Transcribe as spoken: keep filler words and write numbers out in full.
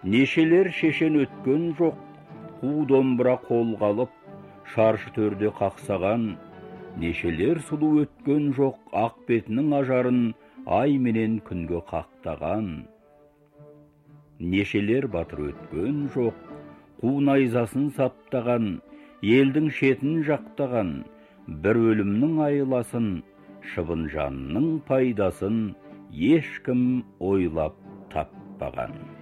Нешелер шешен өткен жоқ, қу домбыра қолға алып, шаршы төрде қақсаған. Нешелер сұлу өткен жоқ, ақ бетінің ажарын ай менен күнге қақтаған. Нешелер батыр өткен жоқ, қу найзасын саптаған, елдің шетін жақтаған. Бір өлімнің айласын, шыбын жанның пайдасын ешкім ойлап таппаған.